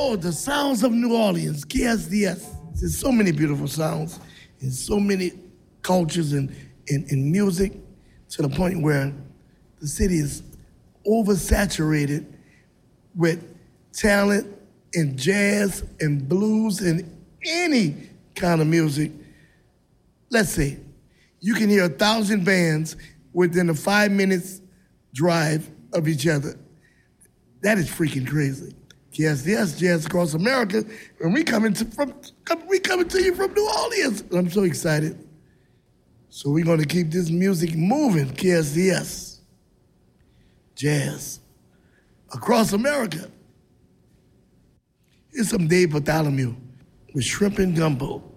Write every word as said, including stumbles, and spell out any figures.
Oh, the sounds of New Orleans, K S D S. There's so many beautiful sounds and so many cultures and, and, and music to the point where the city is oversaturated with talent in jazz and blues and any kind of music. Let's say you can hear a thousand bands within a five minutes drive of each other. That is freaking crazy. Yes, yes, Jazz Across America, and we coming to from come, we coming to you from New Orleans. I'm so excited. So we're gonna keep this music moving. K S D S, Jazz Across America. Here's some Dave Bartholomew with Shrimp and Gumbo.